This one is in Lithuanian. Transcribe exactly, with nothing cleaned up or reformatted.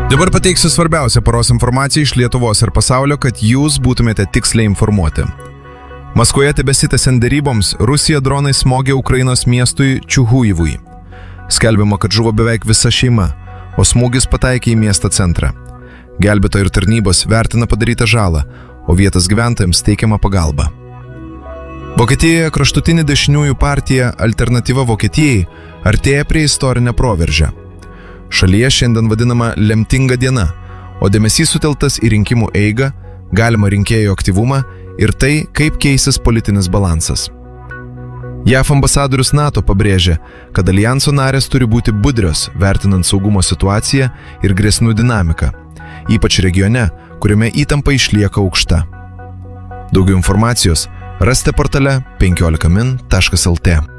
Dabar pateiksiu svarbiausią paros informaciją iš Lietuvos ir pasaulio, kad jūs būtumėte tiksliai informuoti. Maskvoje tebesitęsiant deryboms, Rusija dronai smogė Ukrainos miestui Čiuhujivui. Skelbiama, kad žuvo beveik visa šeima, o smūgis pataikė į miesto centrą. Gelbėtojų ir tarnybos vertina padarytą žalą, o vietos gyventojams teikiama pagalba. Vokietijoje kraštutinė dešiniųjų partija Alternatyva Vokietijai artėja prie istorinio proveržio. Šalyje šiandien vadinama lemtinga diena, o dėmesys sutelktas į rinkimų eigą, galimą rinkėjų aktyvumą ir tai, kaip keisis politinis balansas. J A V ambasadorius NATO pabrėžė, kad alijanso narės turi būti budrios, vertinant saugumo situaciją ir grėsmių dinamiką, ypač regione, kuriame įtampa išlieka aukšta. Daugiau informacijos rasite portale penkiolika min taškas el tė.